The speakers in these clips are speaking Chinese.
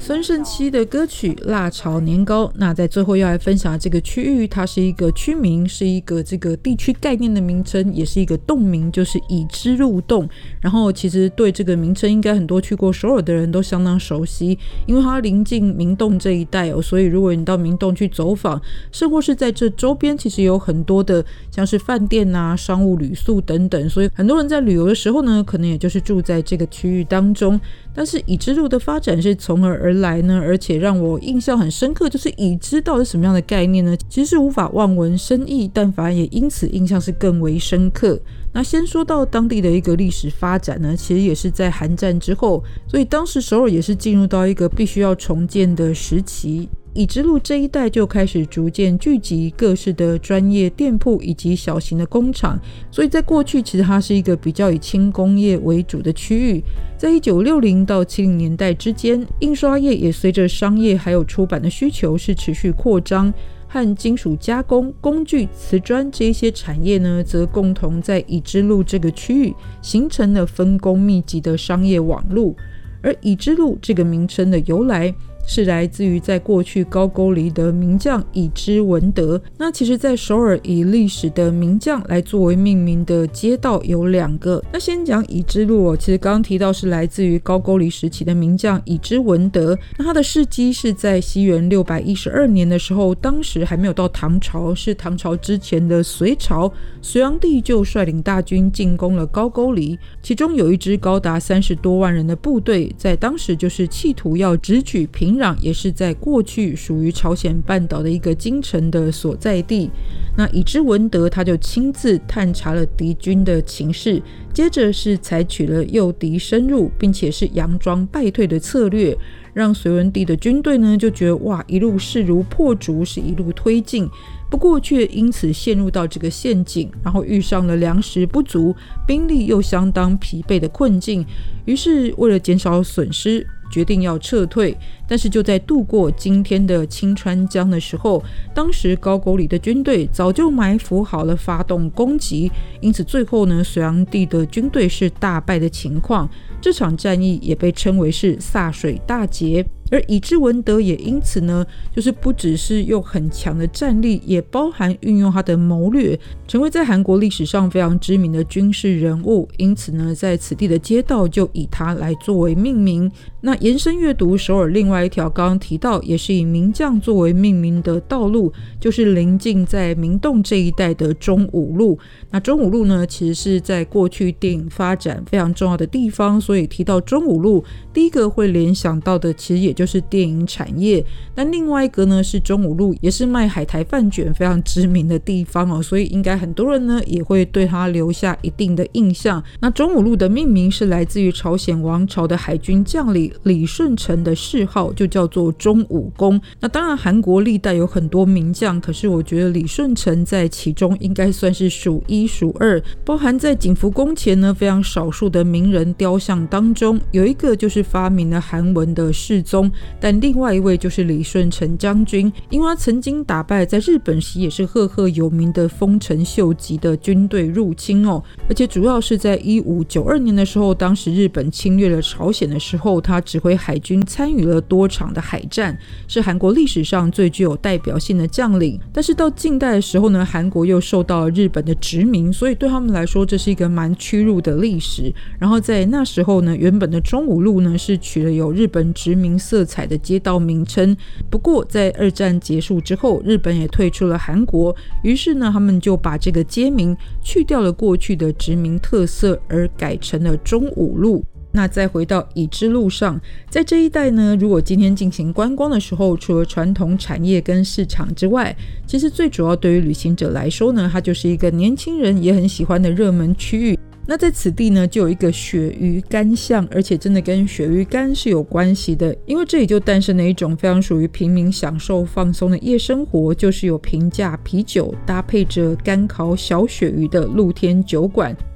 孙盛希的歌曲《辣炒年糕》。那在最后要来分享的这个区域，它是一个区名，是一个这个地区概念的名称，也是一个洞名，就是已知路洞。然后其实对这个名称应该很多去过首尔的人都相当熟悉，因为它临近明洞这一带所以如果你到明洞去走访，甚或是在这周边其实有很多的像是饭店啊、商务旅宿等等，所以很多人在旅游的时候呢，可能也就是住在这个区域当中。但是已知路的发展是从何而来呢？而且让我印象很深刻，就是已知到底是什么样的概念呢？其实是无法望文生义，但反而也因此印象是更为深刻。那先说到当地的一个历史发展呢，其实也是在韩战之后，所以当时首尔也是进入到一个必须要重建的时期。已知路这一带就开始逐渐聚集各式的专业店铺以及小型的工厂，所以在过去其实它是一个比较以轻工业为主的区域。在1960到70年代之间，印刷业也随着商业还有出版的需求是持续扩张，和金属加工、工具、瓷砖这一些产业呢，则共同在已知路这个区域形成了分工密集的商业网路。而已知路这个名称的由来是来自于在过去高句丽的名将已知文德。那其实在首尔以历史的名将来作为命名的街道有2个。那先讲已知路其实刚刚提到是来自于高句丽时期的名将已知文德。那他的事迹是在西元612年的时候，当时还没有到唐朝，是唐朝之前的隋朝，隋炀帝就率领大军进攻了高句丽，其中有一支高达30多万人的部队，在当时就是企图要直取平壤，也是在过去属于朝鲜半岛的一个京城的所在地。那已知文德他就亲自探查了敌军的情势，接着是采取了诱敌深入并且是佯装败退的策略，让隋文帝的军队呢就觉得哇，一路势如破竹，是一路推进。不过却因此陷入到这个陷阱，然后遇上了粮食不足、兵力又相当疲惫的困境，于是为了减少损失，决定要撤退。但是就在渡过今天的清川江的时候，当时高句丽的军队早就埋伏好了发动攻击，因此最后呢，隋炀帝的军队是大败的情况。这场战役也被称为是歃水大捷。而已知文德也因此呢，就是不只是用很强的战力，也包含运用他的谋略，成为在韩国历史上非常知名的军事人物。因此呢，在此地的街道就以他来作为命名。那延伸阅读首尔另外一条刚刚提到也是以名将作为命名的道路，就是临近在明洞这一带的中武路。那中武路呢，其实是在过去电影发展非常重要的地方，所以提到中武路，第一个会联想到的其实也就是电影产业。但另外一个呢，是中武路也是卖海苔饭卷非常知名的地方所以应该很多人呢也会对它留下一定的印象。那中武路的命名是来自于朝鲜王朝的海军将领李舜臣的谥号，就叫做中武公。那当然韩国历代有很多名将，可是我觉得李舜臣在其中应该算是数1数2，包含在景福宫前呢非常少数的名人雕像当中，有一个就是发明了韩文的世宗，但另外一位就是李舜臣将军，因为他曾经打败在日本时也是赫赫有名的丰臣秀吉的军队入侵而且主要是在1592年的时候，当时日本侵略了朝鲜的时候，他指挥海军参与了多场的海战，是韩国历史上最具有代表性的将领。但是到近代的时候呢，韩国又受到了日本的殖民，所以对他们来说这是一个蛮屈辱的历史。然后在那时候呢，原本的中武路呢是取了有日本殖民色彩的街道名称。不过在二战结束之后，日本也退出了韩国，于是呢他们就把这个街名去掉了过去的殖民特色，而改成了中武路。那再回到已知路上，在这一带呢，如果今天进行观光的时候，除了传统产业跟市场之外，其实最主要对于旅行者来说呢，它就是一个年轻人也很喜欢的热门区域。那在此地呢，就有一个鳕鱼干巷，而且真的跟鳕鱼干是有关系的，因为这里就诞生了一种非常属于平民享受放松的夜生活，就是有平价啤酒搭配着干烤小鳕鱼的露天酒馆。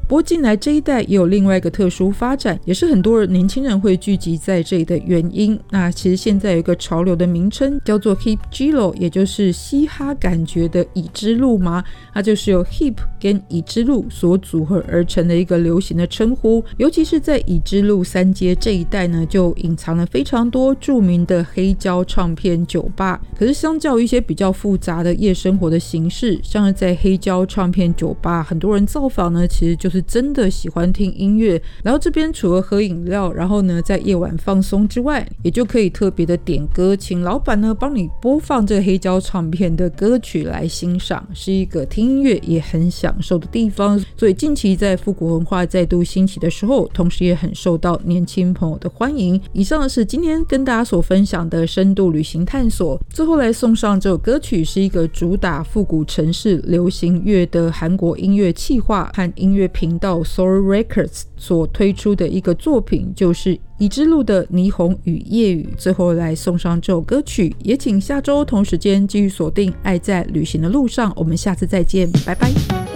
不过近来这一带也有另外一个特殊发展，也是很多年轻人会聚集在这里的原因。那其实现在有一个潮流的名称叫做 Hip Giro， 也就是嘻哈感觉的已知路吗？它就是由 Hip 跟已知路所组合而成的一个流行的称呼。尤其是在已知路3街这一带呢，就隐藏了非常多著名的黑胶唱片酒吧。可是相较于一些比较复杂的夜生活的形式，像是在黑胶唱片酒吧，很多人造访呢，其实就是真的喜欢听音乐，然后这边除了喝饮料，然后呢在夜晚放松之外，也就可以特别的点歌，请老板呢帮你播放这个黑胶唱片的歌曲来欣赏，是一个听音乐也很享受的地方。所以近期在复古文化再度兴起的时候，同时也很受到年轻朋友的欢迎。以上的是今天跟大家所分享的深度旅行探索。最后来送上这首歌曲，是一个主打复古城市流行乐的韩国音乐企划和音乐频道 Soul Records 所推出的一个作品，就是已知路的霓虹与夜雨。最后来送上这首歌曲，也请下周同时间继续锁定爱在旅行的路上，我们下次再见，拜拜。